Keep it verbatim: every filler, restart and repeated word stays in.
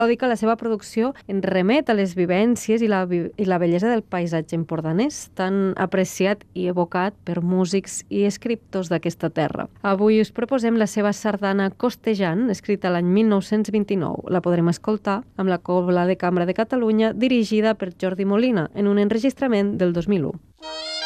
melòdica, la seva producció en remet a les vivències i la, i la bellesa del paisatge empordanès, tan apreciat i evocat per músics i escriptors d'aquesta terra. Avui us proposem la seva sardana Costejant, escrita l'any mil nou-cents vint-i-nou. La podrem escoltar amb la Cobla de Cambra de Catalunya, dirigida per Jordi Molina, en un enregistrament del dos mil u.